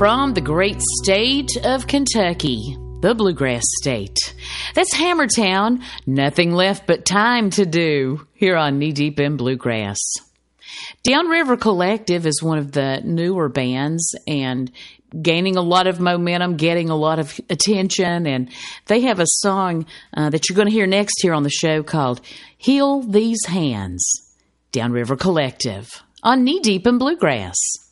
From the great state of Kentucky, the Bluegrass State. That's Hammertown, Nothing Left But Time to Do, here on Knee Deep in Bluegrass. Downriver Collective is one of the newer bands and gaining a lot of momentum, getting a lot of attention, and they have a song that you're going to hear next here on the show called Heal These Hands. Downriver Collective on Knee Deep in Bluegrass.